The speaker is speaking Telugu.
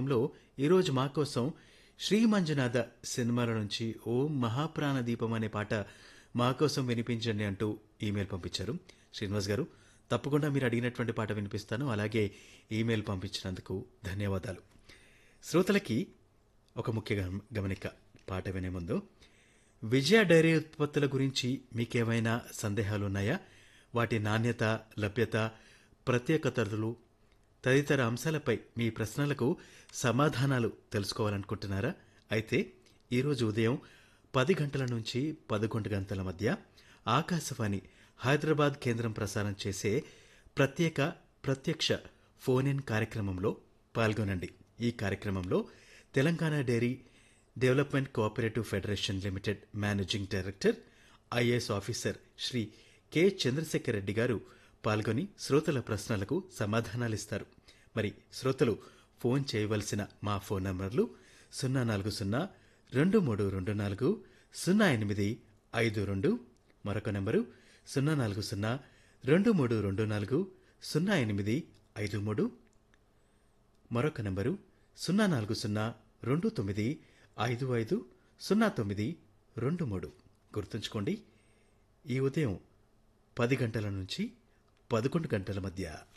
కార్యక్రమంలో ఈరోజు మా కోసం శ్రీ మంజునాథ సినిమాల నుంచి ఓం మహాప్రాణ దీపం అనే పాట మా కోసం వినిపించండి అంటూ ఈమెయిల్ పంపించారు. శ్రీనివాస్ గారు, తప్పకుండా మీరు అడిగినటువంటి పాట వినిపిస్తాను. అలాగే ఈమెయిల్ పంపించినందుకు ధన్యవాదాలు. శ్రోతలకి ఒక ముఖ్య గమనిక. పాట వినే ముందు విజయ డైరీ ఉత్పత్తుల గురించి మీకేమైనా సందేహాలున్నాయా? వాటి నాణ్యత, లభ్యత, ప్రత్యేకతలు తదితర అంశాలపై మీ ప్రశ్నలకు సమాధానాలు తెలుసుకోవాలనుకుంటున్నారా? అయితే ఈరోజు ఉదయం 10 గంటల నుంచి 11 గంటల మధ్య ఆకాశవాణి హైదరాబాద్ కేంద్రం ప్రసారం చేసే ప్రత్యక్ష ఫోన్ ఇన్ కార్యక్రమంలో పాల్గొనండి. ఈ కార్యక్రమంలో Telangana dairy development cooperative federation limited managing director, IAS officer Shri K Chandrasekhar Reddy గారు పాల్గొని శ్రోతల ప్రశ్నలకు సమాధానాలిస్తారు. మరి శ్రోతలు ఫోన్ చేయవలసిన మా ఫోన్ నంబర్లు 040-2324-0852, మరొక నంబరు 040-2324-0853, మరొక నంబరు 040-2955-0923. గుర్తుంచుకోండి, ఈ ఉదయం 10 గంటల నుంచి 11 గంటల మధ్య